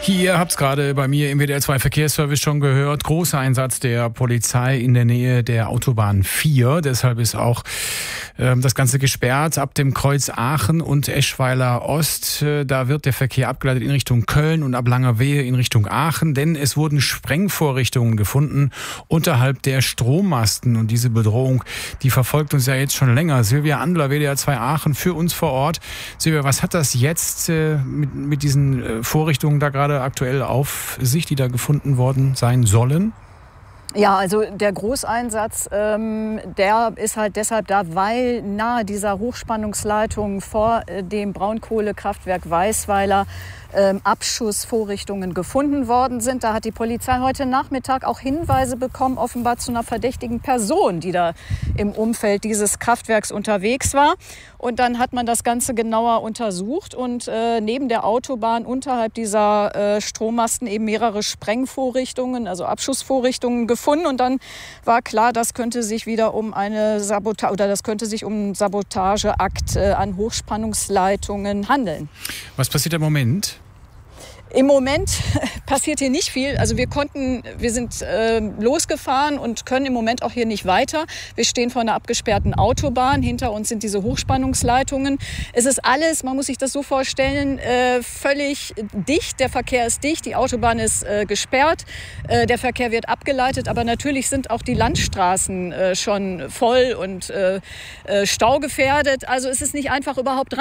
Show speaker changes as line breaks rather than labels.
Ihr habt es gerade bei mir im WDR 2 Verkehrsservice schon gehört. Großer Einsatz der Polizei in der Nähe der Autobahn 4. Deshalb ist auch das Ganze gesperrt ab dem Kreuz Aachen und Eschweiler Ost. Da wird der Verkehr abgeleitet in Richtung Köln und ab Langerwehe in Richtung Aachen. Denn es wurden Sprengvorrichtungen gefunden unterhalb der Strommasten. Und diese Bedrohung, die verfolgt uns ja jetzt schon länger. Silvia Andler, WDR 2 Aachen, für uns vor Ort. Silvia, was hat das jetzt mit diesen Vorrichtungen da gerade aktuell auf sich, die da gefunden worden sein sollen?
Ja, also der Großeinsatz, der ist halt deshalb da, weil nahe dieser Hochspannungsleitung vor dem Braunkohlekraftwerk Weisweiler Abschussvorrichtungen gefunden worden sind. Da hat die Polizei heute Nachmittag auch Hinweise bekommen, offenbar zu einer verdächtigen Person, die da im Umfeld dieses Kraftwerks unterwegs war. Und dann hat man das Ganze genauer untersucht und neben der Autobahn unterhalb dieser Strommasten eben mehrere Sprengvorrichtungen, also Abschussvorrichtungen gefunden. Und dann war klar, das könnte sich wieder um einen Sabotageakt an Hochspannungsleitungen handeln.
Was passiert im Moment?
Im Moment passiert hier nicht viel. Also wir sind losgefahren und können im Moment auch hier nicht weiter. Wir stehen vor einer abgesperrten Autobahn. Hinter uns sind diese Hochspannungsleitungen. Es ist alles, man muss sich das so vorstellen, völlig dicht. Der Verkehr ist dicht, die Autobahn ist gesperrt. Der Verkehr wird abgeleitet, aber natürlich sind auch die Landstraßen schon voll und staugefährdet. Also es ist nicht einfach überhaupt